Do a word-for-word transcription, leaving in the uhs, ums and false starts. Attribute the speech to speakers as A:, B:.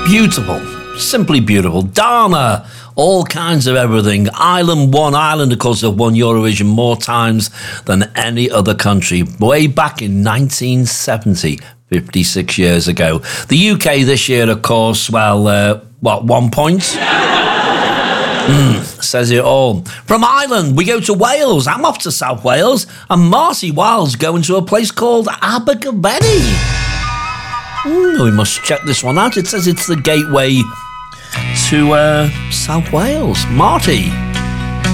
A: Beautiful. Simply beautiful. Dharma. All kinds of everything. Ireland won. Ireland, of course, have won Eurovision more times than any other country. Way back in nineteen seventy, fifty-six years ago. The U K this year, of course, well, uh, what, one point? Mm, says it all. From Ireland, we go to Wales. I'm off to South Wales. And Marty Wilde's going to a place called Abergavenny. Mm, we must check this one out. It says it's the gateway to uh, South Wales. Marty.